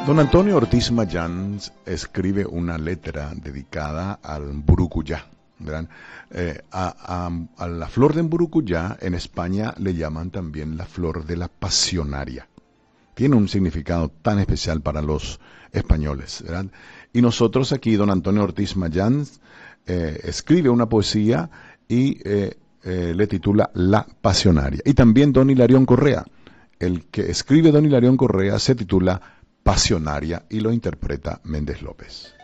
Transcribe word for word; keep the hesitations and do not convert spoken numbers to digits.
Don Antonio Ortiz Mayans escribe una letra dedicada al Mburucuyá, ¿verdad? Eh, a, a, a la flor de Mburucuyá en España le llaman también la flor de la pasionaria. Tiene un significado tan especial para los españoles, ¿verdad? Y nosotros aquí, don Antonio Ortiz Mayans, eh, escribe una poesía y eh, eh, le titula La Pasionaria. Y también don Hilarión Correa, el que escribe don Hilarión Correa se titula Pasionaria y lo interpreta Méndez López.